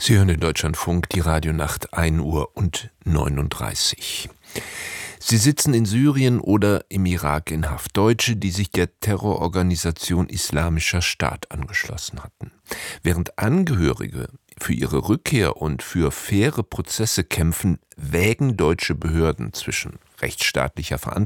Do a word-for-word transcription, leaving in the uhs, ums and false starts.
Sie hören den Deutschlandfunk, die Radionacht, ein Uhr und neununddreißig. Sie sitzen in Syrien oder im Irak in Haft. Deutsche, die sich der Terrororganisation Islamischer Staat angeschlossen hatten. Während Angehörige für ihre Rückkehr und für faire Prozesse kämpfen, wägen deutsche Behörden zwischen rechtsstaatlicher Verantwortung